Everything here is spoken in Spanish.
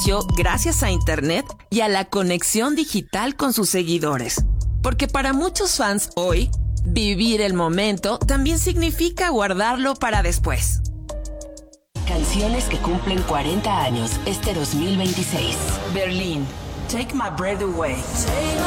nació gracias a Internet y a la conexión digital con sus seguidores. Porque para muchos fans hoy, vivir el momento también significa guardarlo para después. Canciones que cumplen 40 años este 2026. Berlín, Take My Breath Away.